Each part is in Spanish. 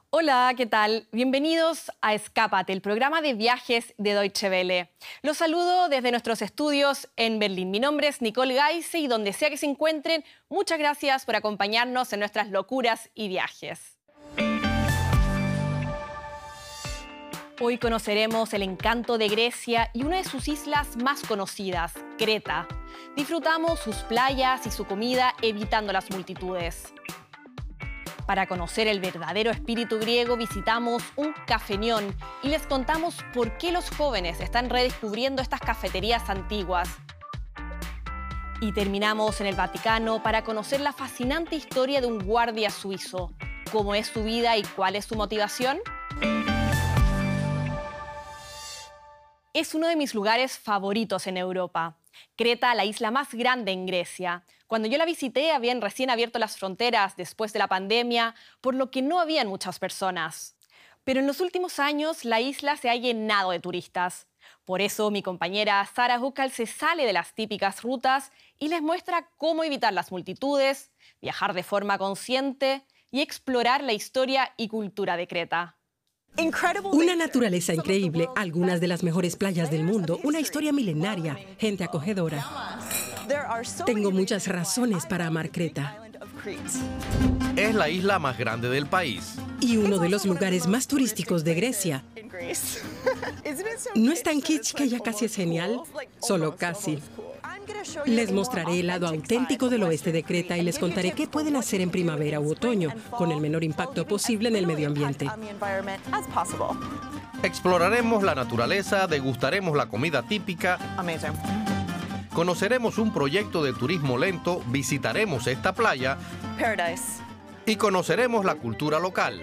Hola, ¿qué tal? Bienvenidos a Escápate, el programa de viajes de Deutsche Welle. Los saludo desde nuestros estudios en Berlín. Mi nombre es Nicole Geise y donde sea que se encuentren, muchas gracias por acompañarnos en nuestras locuras y viajes. Hoy conoceremos el encanto de Grecia y una de sus islas más conocidas, Creta. Disfrutamos sus playas y su comida evitando las multitudes. Para conocer el verdadero espíritu griego, visitamos un cafeñón y les contamos por qué los jóvenes están redescubriendo estas cafeterías antiguas. Y terminamos en el Vaticano para conocer la fascinante historia de un guardia suizo. ¿Cómo es su vida y cuál es su motivación? Es uno de mis lugares favoritos en Europa. Creta, la isla más grande en Grecia. Cuando yo la visité, habían recién abierto las fronteras después de la pandemia, por lo que no habían muchas personas. Pero en los últimos años, la isla se ha llenado de turistas. Por eso, mi compañera Sara Huckel se sale de las típicas rutas y les muestra cómo evitar las multitudes, viajar de forma consciente y explorar la historia y cultura de Creta. Una naturaleza increíble, algunas de las mejores playas del mundo, una historia milenaria, gente acogedora. Tengo muchas razones para amar Creta. Es la isla más grande del país. Y uno de los lugares más turísticos de Grecia. ¿No es tan kitsch que ya casi es genial? Solo casi. Les mostraré el lado auténtico del oeste de Creta y les contaré qué pueden hacer en primavera u otoño con el menor impacto posible en el medio ambiente. Exploraremos la naturaleza, degustaremos la comida típica, conoceremos un proyecto de turismo lento, visitaremos esta playa y conoceremos la cultura local.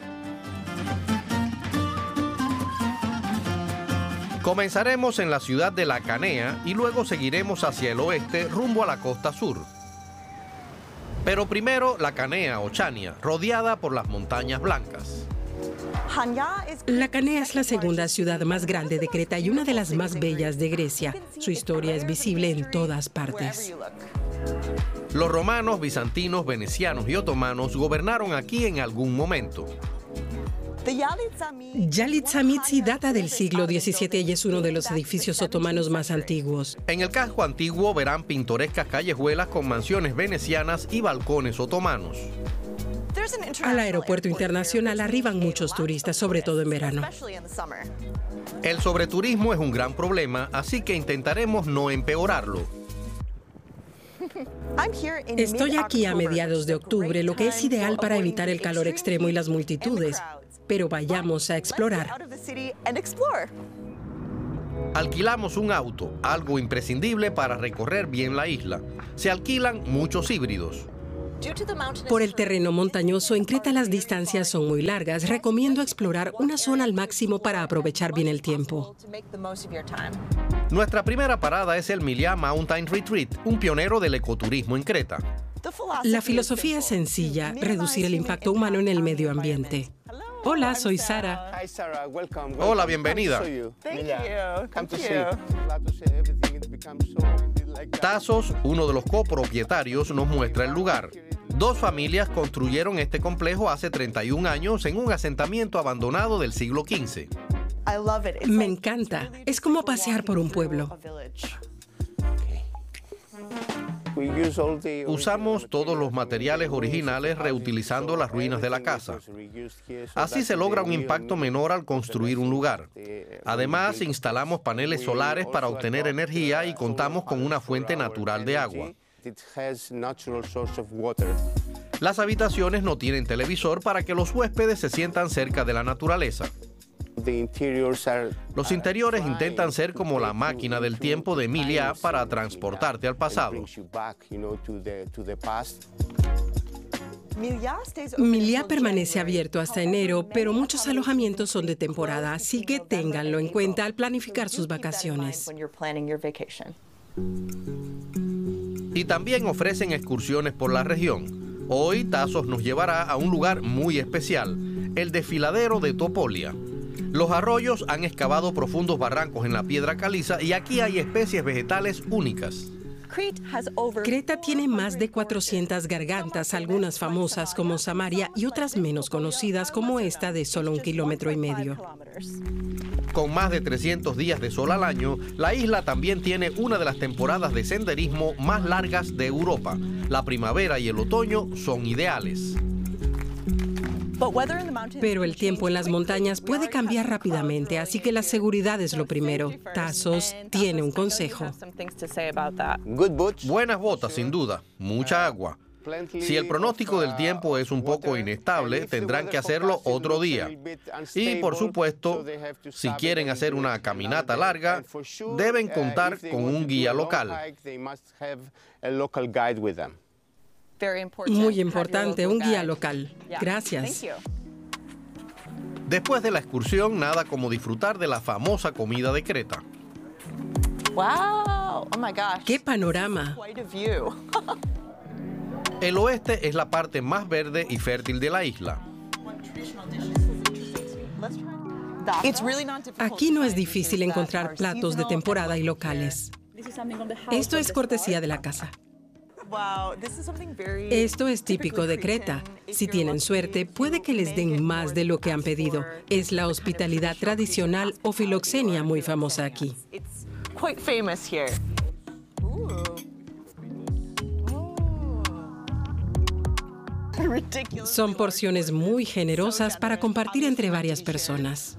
Comenzaremos en la ciudad de La Canea y luego seguiremos hacia el oeste rumbo a la costa sur. Pero primero La Canea o Chania, rodeada por las montañas blancas. La Canea es la segunda ciudad más grande de Creta y una de las más bellas de Grecia. Su historia es visible en todas partes. Los romanos, bizantinos, venecianos y otomanos gobernaron aquí en algún momento. Yalnizamizi data del siglo XVII y es uno de los edificios otomanos más antiguos. En el casco antiguo verán pintorescas callejuelas con mansiones venecianas y balcones otomanos. Al aeropuerto internacional arriban muchos turistas, sobre todo en verano. El sobreturismo es un gran problema, así que intentaremos no empeorarlo. Estoy aquí a mediados de octubre, lo que es ideal para evitar el calor extremo y las multitudes. Pero vayamos a explorar. Alquilamos un auto, algo imprescindible para recorrer bien la isla. Se alquilan muchos híbridos. Por el terreno montañoso en Creta las distancias son muy largas. Recomiendo explorar una zona al máximo para aprovechar bien el tiempo. Nuestra primera parada es el Milia Mountain Retreat, un pionero del ecoturismo en Creta. La filosofía es sencilla, reducir el impacto humano en el medio ambiente. Hola, soy Sara. Hola, bienvenida. Tasos, uno de los copropietarios, nos muestra el lugar. Dos familias construyeron este complejo hace 31 años en un asentamiento abandonado del siglo XV. Me encanta. Es como pasear por un pueblo. Usamos todos los materiales originales reutilizando las ruinas de la casa. Así se logra un impacto menor al construir un lugar. Además, instalamos paneles solares para obtener energía y contamos con una fuente natural de agua. Las habitaciones no tienen televisor para que los huéspedes se sientan cerca de la naturaleza. Los interiores intentan ser como la máquina del tiempo de Milia para transportarte al pasado. Milia permanece abierto hasta enero, pero muchos alojamientos son de temporada, así que ténganlo en cuenta al planificar sus vacaciones. Y también ofrecen excursiones por la región. Hoy Tasos nos llevará a un lugar muy especial, el desfiladero de Topolia. Los arroyos han excavado profundos barrancos en la piedra caliza y aquí hay especies vegetales únicas. Creta tiene más de 400 gargantas, algunas famosas como Samaria y otras menos conocidas como esta de solo 1,5 kilómetros. Con más de 300 días de sol al año, la isla también tiene una de las temporadas de senderismo más largas de Europa. La primavera y el otoño son ideales. Pero el tiempo en las montañas puede cambiar rápidamente, así que la seguridad es lo primero. Tassos tiene un consejo. Buenas botas, sin duda. Mucha agua. Si el pronóstico del tiempo es un poco inestable, tendrán que hacerlo otro día. Y, por supuesto, si quieren hacer una caminata larga, deben contar con un guía local. Muy importante, un guía local. Gracias. Después de la excursión, nada como disfrutar de la famosa comida de Creta. Wow, oh my gosh. ¡Qué panorama! Quite a view. El oeste es la parte más verde y fértil de la isla. Aquí no es difícil encontrar platos de temporada y locales. Esto es cortesía de la casa. Esto es típico de Creta. Si tienen suerte, puede que les den más de lo que han pedido. Es la hospitalidad tradicional o filoxenia muy famosa aquí. Son porciones muy generosas para compartir entre varias personas.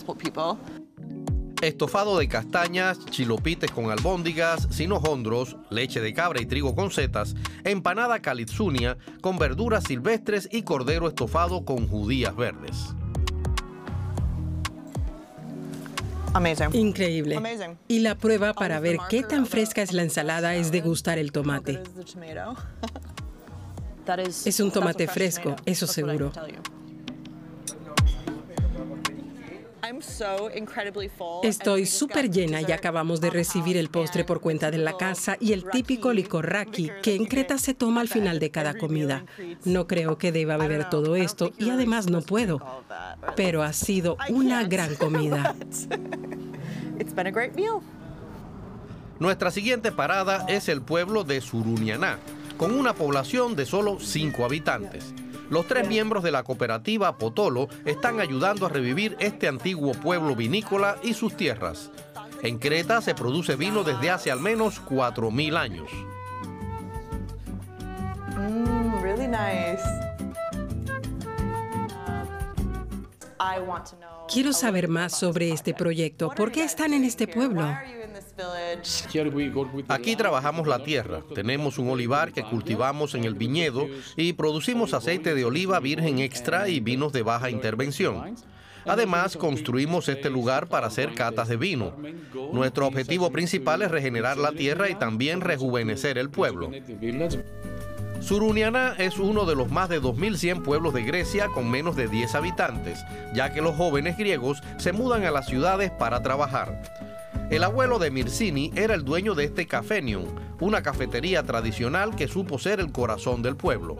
Estofado de castañas, chilopites con albóndigas, sinojondros, leche de cabra y trigo con setas, empanada calitsunia con verduras silvestres y cordero estofado con judías verdes. Increíble. Y la prueba para ver qué tan fresca es la ensalada es degustar el tomate. Es un tomate fresco, eso seguro. Estoy súper llena y acabamos de recibir el postre por cuenta de la casa y el típico licor raki, que en Creta se toma al final de cada comida. No creo que deba beber todo esto y además no puedo. Pero ha sido una gran comida. Nuestra siguiente parada es el pueblo de Surunianá, con una población de solo 5 habitantes. Los 3 miembros de la cooperativa Potolo están ayudando a revivir este antiguo pueblo vinícola y sus tierras. En Creta se produce vino desde hace al menos 4.000 años. Really nice. Quiero saber más sobre este proyecto. ¿Por qué están en este pueblo? Aquí trabajamos la tierra. Tenemos un olivar que cultivamos en el viñedo y producimos aceite de oliva virgen extra y vinos de baja intervención. Además, construimos este lugar para hacer catas de vino. Nuestro objetivo principal es regenerar la tierra y también rejuvenecer el pueblo. Surunianá es uno de los más de 2.100 pueblos de Grecia con menos de 10 habitantes, ya que los jóvenes griegos se mudan a las ciudades para trabajar. El abuelo de Myrsini era el dueño de este Cafenium, una cafetería tradicional que supo ser el corazón del pueblo.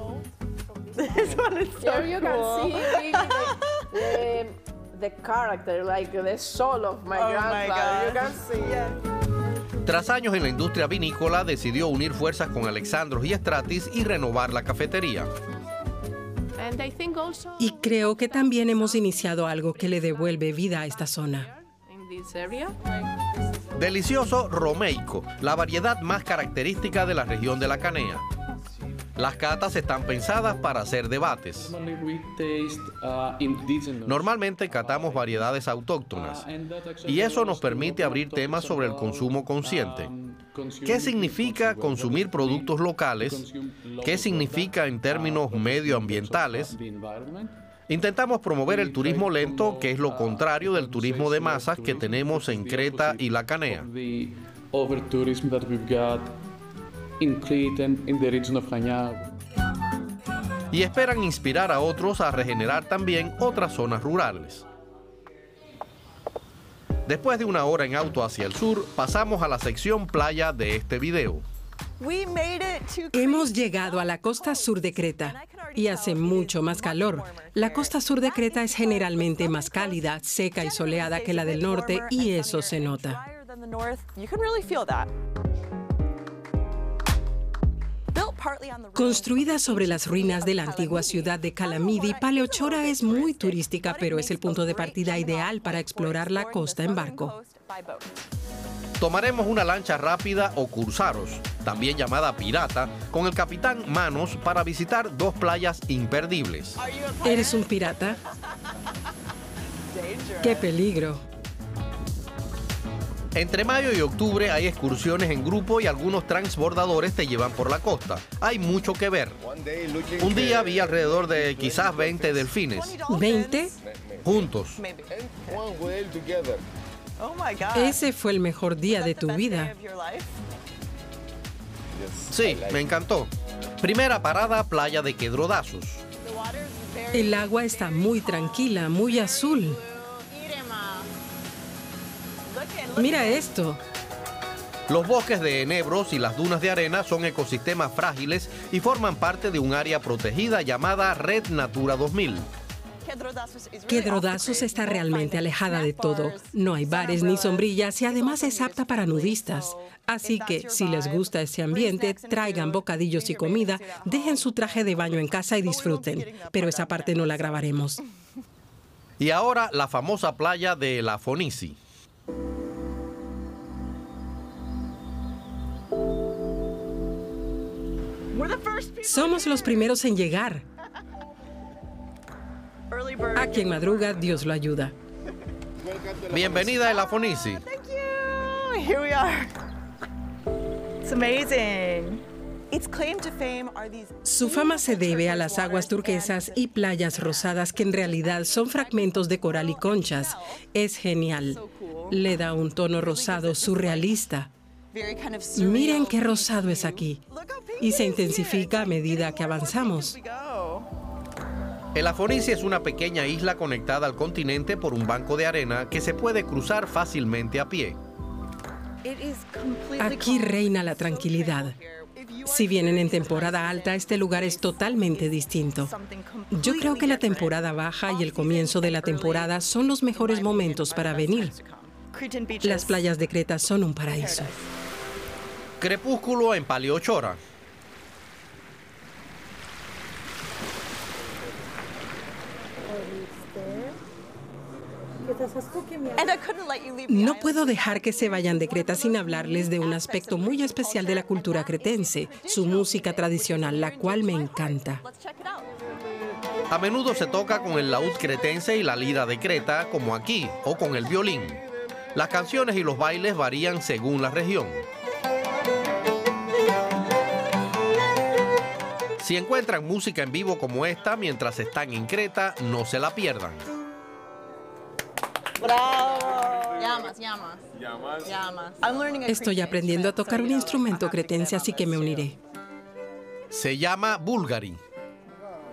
Tras años en la industria vinícola, decidió unir fuerzas con Alexandros y Stratis y renovar la cafetería. Y creo que también hemos iniciado algo que le devuelve vida a esta zona. Delicioso romeico, la variedad más característica de la región de la Canea. Las catas están pensadas para hacer debates. Normalmente catamos variedades autóctonas y eso nos permite abrir temas sobre el consumo consciente. ¿Qué significa consumir productos locales? ¿Qué significa en términos medioambientales? Intentamos promover el turismo lento, que es lo contrario del turismo de masas que tenemos en Creta y la Canea. Y esperan inspirar a otros a regenerar también otras zonas rurales. Después de una hora en auto hacia el sur, pasamos a la sección playa de este video. Hemos llegado a la costa sur de Creta y hace mucho más calor. La costa sur de Creta es generalmente más cálida, seca y soleada que la del norte y eso se nota. Construida sobre las ruinas de la antigua ciudad de Kalamidi, Paleochora es muy turística, pero es el punto de partida ideal para explorar la costa en barco. Tomaremos una lancha rápida o cursaros, también llamada pirata, con el capitán Manos para visitar dos playas imperdibles. ¿Eres un pirata? ¡Qué peligro! Entre mayo y octubre hay excursiones en grupo y algunos transbordadores te llevan por la costa. Hay mucho que ver. Un día vi alrededor de quizás 20 delfines. ¿20? Juntos. Ese fue el mejor día de tu vida. Sí, me encantó. Primera parada, playa de Quedrodazos. El agua está muy tranquila, muy azul. Mira esto. Los bosques de enebros y las dunas de arena son ecosistemas frágiles y forman parte de un área protegida llamada Red Natura 2000. Quedrodazos está realmente alejada de todo. No hay bares ni sombrillas y además es apta para nudistas. Así que, si les gusta este ambiente, traigan bocadillos y comida, dejen su traje de baño en casa y disfruten. Pero esa parte no la grabaremos. Y ahora la famosa playa de La Fonisi. Somos los primeros en llegar. A quien madruga, Dios lo ayuda. Bienvenida a La Fonisi. Thank you. Here we are. It's amazing. Its claim to fame are these. Su fama se debe a las aguas turquesas y playas rosadas que en realidad son fragmentos de coral y conchas. Es genial. Le da un tono rosado surrealista. Miren qué rosado es aquí. Y se intensifica a medida que avanzamos. El La Fonisi es una pequeña isla conectada al continente por un banco de arena que se puede cruzar fácilmente a pie. Aquí reina la tranquilidad. Si vienen en temporada alta, este lugar es totalmente distinto. Yo creo que la temporada baja y el comienzo de la temporada son los mejores momentos para venir. Las playas de Creta son un paraíso. Crepúsculo en Paleochora. No puedo dejar que se vayan de Creta sin hablarles de un aspecto muy especial de la cultura cretense, su música tradicional, la cual me encanta. A menudo se toca con el laúd cretense y la lira de Creta, como aquí, o con el violín. Las canciones y los bailes varían según la región. Si encuentran música en vivo como esta mientras están en Creta, no se la pierdan. Bravo. Estoy aprendiendo a tocar un instrumento cretense, así que me uniré. Se llama Bulgari.